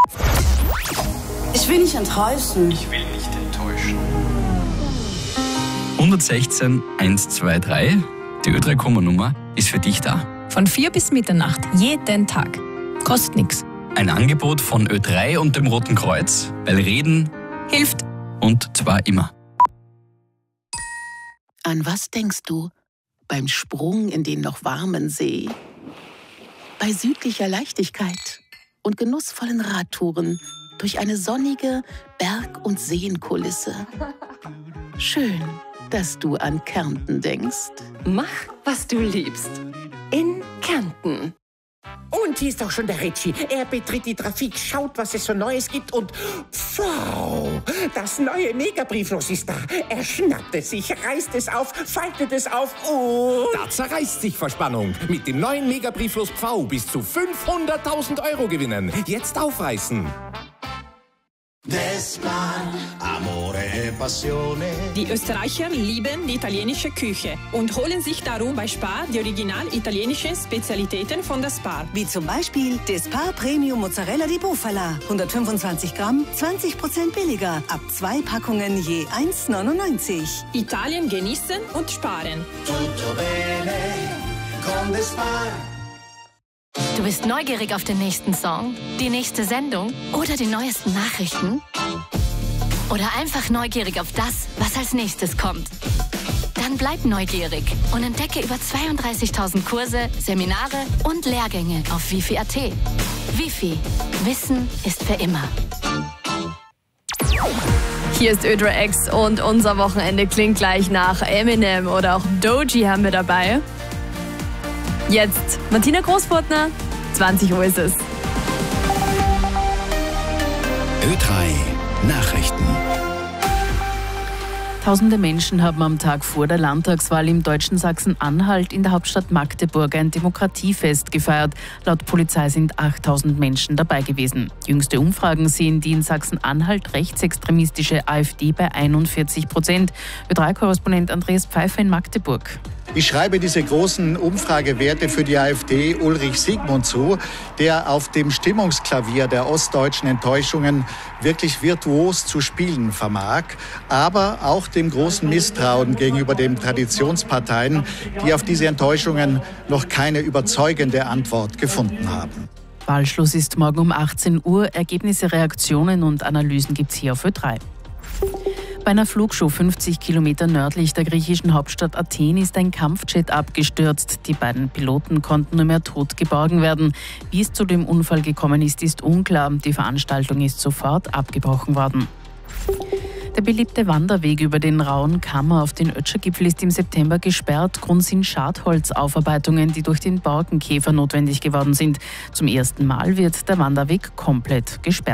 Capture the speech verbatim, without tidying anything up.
Ich will nicht enttäuschen. Ich will nicht enttäuschen. hundertsechzehn hundertzweiundzwanzig, die Ö drei Komma-Nummer, ist für dich da. Von vier bis Mitternacht, jeden Tag. Kostet nichts. Ein Angebot von Ö drei und dem Roten Kreuz, weil Reden Hilft. und zwar immer. An was denkst du beim Sprung in den noch warmen See? Bei südlicher Leichtigkeit und genussvollen Radtouren durch eine sonnige Berg- und Seenkulisse. Schön, dass du an Kärnten denkst. Mach, was du liebst. In Kärnten. Und hier ist auch schon der Ritchie. Er betritt die Trafik, schaut, was es so Neues gibt und... Wow! Das neue Megabrieflos ist da. Er schnappt es sich, reißt es auf, faltet es auf und... Da zerreißt sich Verspannung. Mit dem neuen Megabrieflos Pfau bis zu fünfhunderttausend Euro gewinnen. Jetzt aufreißen. Die Österreicher lieben die italienische Küche und holen sich darum bei Spar die original italienischen Spezialitäten von der Spar. Wie zum Beispiel der Spar Premium Mozzarella di Bufala. hundertfünfundzwanzig Gramm, zwanzig Prozent billiger. Ab zwei Packungen je eins neunundneunzig. Italien genießen und sparen. Tutto bene con the Spar. Du bist neugierig auf den nächsten Song, die nächste Sendung oder die neuesten Nachrichten? Oder einfach neugierig auf das, was als nächstes kommt? Dann bleib neugierig und entdecke über zweiunddreißigtausend Kurse, Seminare und Lehrgänge auf wifi punkt at. Wifi. Wissen ist für immer. Hier ist Ö drei X und unser Wochenende klingt gleich nach Eminem oder auch Doji haben wir dabei. Jetzt Martina Großburtner, zwanzig Uhr ist es. Ö drei Nachrichten. Tausende Menschen haben am Tag vor der Landtagswahl im deutschen Sachsen-Anhalt in der Hauptstadt Magdeburg ein Demokratiefest gefeiert. Laut Polizei sind achttausend Menschen dabei gewesen. Jüngste Umfragen sehen die in Sachsen-Anhalt rechtsextremistische AfD bei einundvierzig Prozent. Ö drei Korrespondent Andreas Pfeiffer in Magdeburg. Ich schreibe diese großen Umfragewerte für die AfD Ulrich Siegmund zu, der auf dem Stimmungsklavier der ostdeutschen Enttäuschungen wirklich virtuos zu spielen vermag, aber auch dem großen Misstrauen gegenüber den Traditionsparteien, die auf diese Enttäuschungen noch keine überzeugende Antwort gefunden haben. Wahlschluss ist morgen um achtzehn Uhr. Ergebnisse, Reaktionen und Analysen gibt's hier auf Ö drei. Bei einer Flugshow fünfzig Kilometer nördlich der griechischen Hauptstadt Athen ist ein Kampfjet abgestürzt. Die beiden Piloten konnten nur mehr tot geborgen werden. Wie es zu dem Unfall gekommen ist, ist unklar. Die Veranstaltung ist sofort abgebrochen worden. Der beliebte Wanderweg über den Rauen Kammer auf den Ötschergipfel ist im September gesperrt. Grund sind Schadholzaufarbeitungen, die durch den Borkenkäfer notwendig geworden sind. Zum ersten Mal wird der Wanderweg komplett gesperrt.